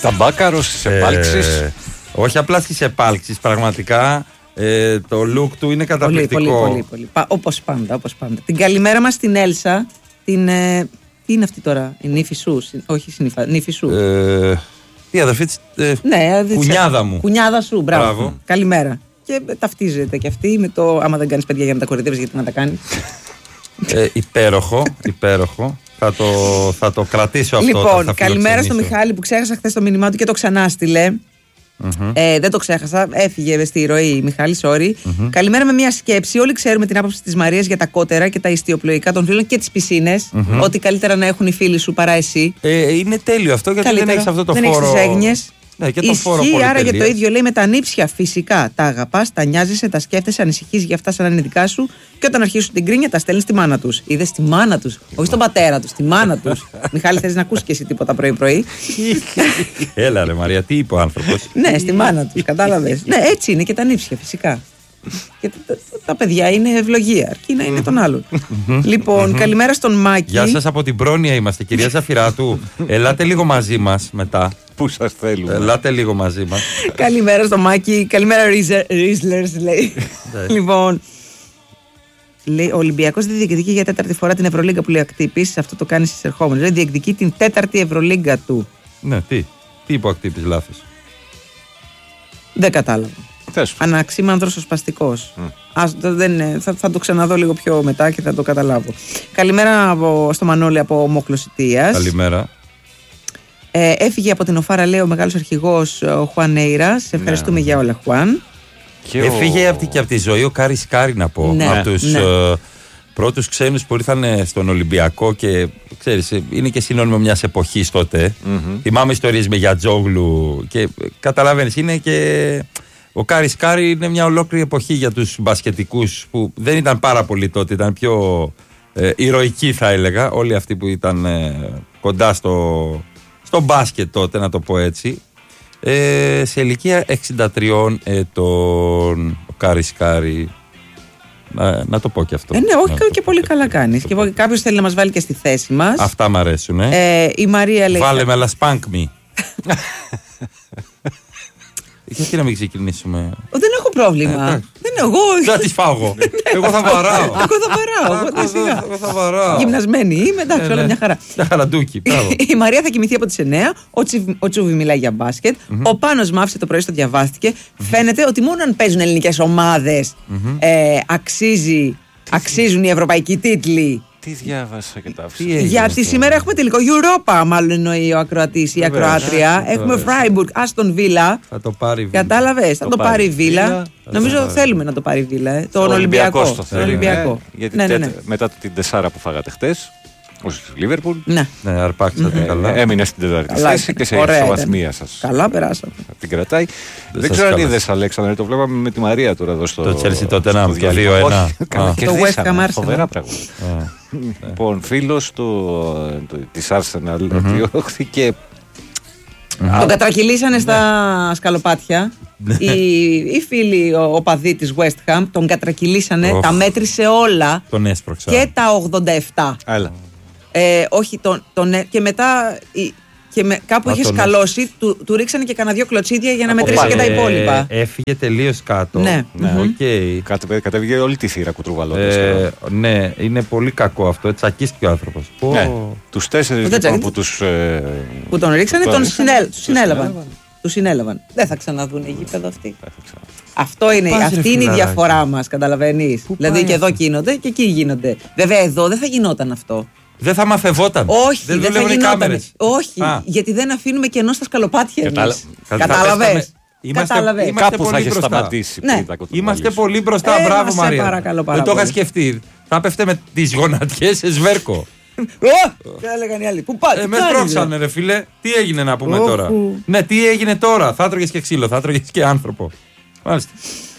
Ταμπάκαρος στις επάλξεις. Όχι απλά στις επάλξεις, πραγματικά το look του είναι καταπληκτικό. Πολύ. Όπως πάντα. Την καλημέρα μας στην Έλσα, την... τι είναι αυτή τώρα, η νύφη σου, όχι νύφη σου. Τι αδερφή της, κουνιάδα μου. Κουνιάδα σου, μπράβο. Καλημέρα. Και ταυτίζεται και αυτή με το άμα δεν κάνεις παιδιά για να τα κορυδεύεις, γιατί να τα κάνεις. Υπέροχο. Θα το κρατήσω αυτό. Λοιπόν, καλημέρα στο Μιχάλη που ξέχασα χθες το μήνυμά του και το ξανά στείλε. Δεν το ξέχασα, έφυγε στη ροή Μιχάλη, sorry. Καλημέρα με μια σκέψη. Όλοι ξέρουμε την άποψη της Μαρίας για τα κότερα και τα ιστιοπλοϊκά των φίλων και τις πισίνες. Ότι καλύτερα να έχουν οι φίλοι σου παρά εσύ. Είναι τέλειο αυτό, γιατί καλύτερα. δεν έχεις αυτό το δεν φόρο. Δεν έχεις τις έγνοιες. Ναι, και το ισχύει, άρα για το ίδιο λέει με τα νύψια. Φυσικά τα αγαπάς, τα νοιάζεσαι, τα σκέφτεσαι, ανησυχείς για αυτά σαν να είναι δικά σου. Και όταν αρχίσουν την κρίνια, τα στέλνεις στη μάνα τους. Είδες στη μάνα τους, όχι στον πατέρα τους, στη μάνα τους. Μιχάλη, θες να ακούσεις και εσύ τίποτα πρωί-πρωί? Έλα ρε Μαρία, τι είπε ο άνθρωπος? Ναι, στη μάνα τους, κατάλαβες. Ναι, έτσι είναι και τα νύψια, φυσικά. Και τα παιδιά είναι ευλογία, αρκεί να είναι τον άλλον. Λοιπόν, καλημέρα στον Μάκη. Γεια σας, από την Πρόνοια είμαστε, κυρία Ζαφυράτου. Ελάτε λίγο μαζί μας μετά. Πού σας θέλουμε. Ελάτε λίγο μαζί μας. Καλημέρα στον Μάκη. Καλημέρα, Ρίζλερς, λέει. Λοιπόν, λέει, ο Ολυμπιακός δεν διεκδικεί για τέταρτη φορά την Ευρωλίγκα που λέει Ακτύπης. Αυτό το κάνει στις ερχόμενες. Δηλαδή, διεκδικεί την τέταρτη Ευρωλίγκα του. Ναι, τι είπε ο Ακτύπης, λάθος? Δεν κατάλαβα. Αναξίμανδρος ο σπαστικός. Θα το ξαναδώ λίγο πιο μετά και θα το καταλάβω. Καλημέρα στο Μανώλη από Ομόκλωσιτίας. Καλημέρα. Έφυγε από την Οφάρα, λέει, ο μεγάλος αρχηγός ο Χουάν Έιρα. Σε ευχαριστούμε για όλα, Χουάν. Έφυγε και από τη ζωή ο Κάρις Κάρι, να πω. Από τους πρώτους ξένους που ήρθαν στον Ολυμπιακό και ξέρεις, είναι και συνώνυμο μιας εποχής τότε. Θυμάμαι ιστορίες με Γιατζόγλου και καταλαβαίνεις, είναι και... Ο Κάρις Κάρι είναι μια ολόκληρη εποχή για τους μπασκετικούς που δεν ήταν πάρα πολύ τότε, ήταν πιο ηρωικοί θα έλεγα, όλοι αυτοί που ήταν κοντά στο μπάσκετ τότε, να το πω έτσι. Σε ηλικία 63 ετών ο Κάρις Κάρι, να το πω και αυτό. Ναι, όχι, και πολύ καλά κάνεις. Και κάποιος θέλει να μας βάλει και στη θέση μας. Αυτά μ' αρέσουν. Η Μαρία λέει... Βάλε με, αλλά σπάνκ μη. Γιατί να μην ξεκινήσουμε? Δεν έχω πρόβλημα. Θα τις φάω εγώ. Εγώ θα βαράω. Εγώ θα βαράω. Γυμνασμένη είμαι, εντάξει, όλα μια χαρά. Μια χαραντούκι. Η Μαρία θα κοιμηθεί από τις 9. Ο Τσούβι μιλάει για μπάσκετ. Ο Πάνος Μαύση το πρωί στο διαβάστηκε. Φαίνεται ότι μόνο αν παίζουν ελληνικές ομάδες αξίζουν οι ευρωπαϊκοί τίτλοι. Τι διάβασα και τα άφησα. Γιατί σήμερα έχουμε τελικό Europa, μάλλον εννοεί ο ακροατής ή η ακροάτρια. Έχουμε Φράιμπουργκ, Άστον Βίλα. Θα το πάρει Βίλα. Κατάλαβες, θα το πάρει Βίλα. Νομίζω θέλουμε να το πάρει Βίλα. Τον Ολυμπιακό. Γιατί μετά την 4 που φάγατε χτες, ως Λίβερπουλ. Ναι, αρπάξατε καλά. Έμεινε στην τέταρτη θέση και σε ισοβαθμία σας. Καλά, περάσαμε. Την κρατάει. Δεν ξέρω αν είδες, Αλέξανδρε, το βλέπαμε με τη Μαρία τώρα εδώ στο. Το Chelsea τότε το 2-1. Το West Ham Arsenal. Φοβερά πράγματα. Λοιπόν, φίλος της Arsenal διώχθηκε. Τον κατρακυλήσανε στα σκαλοπάτια. Οι φίλοι οπαδοί της West Ham τον κατρακυλήσανε, τα μέτρησε όλα. Τον έσπρωξα. Και τα 87. Έλα. Όχι, και μετά κάπου είχε σκαλώσει, του ρίξανε και κανένα 2 κλωτσίδια για να μετρήσει και τα υπόλοιπα. Έφυγε τελείως κάτω. Ναι. Κατέβηκε όλη τη θύρα κουτρουβαλώντας. Ναι, είναι πολύ κακό αυτό. Τσακίστηκε ο άνθρωπος. Τους 4 που τον ρίξανε, τον συνέλαβαν. Δεν θα ξαναδούν γήπεδο αυτοί. Αυτή είναι η διαφορά μας, καταλαβαίνεις. Δηλαδή και εδώ γίνονται και εκεί γίνονται. Βέβαια εδώ δεν θα γινόταν αυτό. Δεν θα μαθευόταν. Όχι, δεν θα γινόταν. Όχι, γιατί δεν αφήνουμε κενό στα σκαλοπάτια εμείς. Κατάλαβες. Κάπου θα έχει σταματήσει. Είμαστε πολύ μπροστά. Μπράβο, Μαρία. Δεν το είχα σκεφτεί. Θα πέφτε με τις γονατιές σε σβέρκο. Και έλεγαν οι άλλοι. Πού πάτε? Με τρώξανε, ρε φίλε. Τι έγινε να πούμε τώρα? Ναι, τι έγινε τώρα? Θα τρώγες και ξύλο, θα τρώγες και άνθρωπο. Μάλιστα.